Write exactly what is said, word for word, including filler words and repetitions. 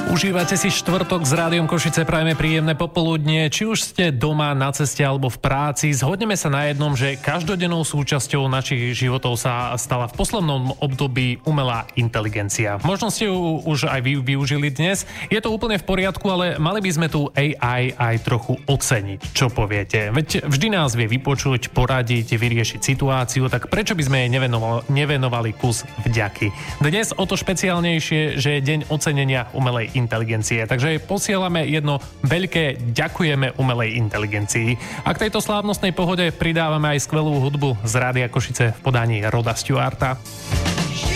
Užívate si štvrtok s Rádiom Košice, prajeme príjemné popoludnie. Či už ste doma, na ceste alebo v práci, zhodneme sa na jednom, že každodennou súčasťou našich životov sa stala v poslednom období umelá inteligencia. Možno ste ju už aj vy využili dnes. Je to úplne v poriadku, ale mali by sme tu á í aj trochu oceniť. Čo poviete? Veď vždy nás vie vypočuť, poradiť, vyriešiť situáciu, tak prečo by sme jej nevenovali, nevenovali kus vďaky? Dnes o to špeciálnejšie, že je deň ocenenia umelej inteligencie. Takže posielame jedno veľké ďakujeme umelej inteligencii. A k tejto slávnostnej pohode pridávame aj skvelú hudbu z Rádia Košice v podaní Roda Stewarta.